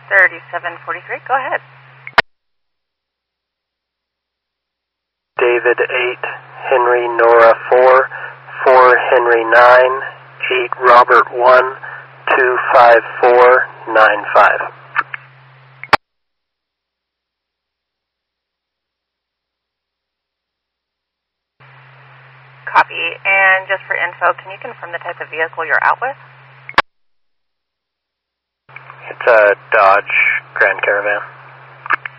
3743, go ahead. David 8, Henry Nora 4, 4 Henry 9, 8 Robert 1, 25495. Copy. And just for info, can you confirm the type of vehicle you're out with? It's a Dodge Grand Caravan.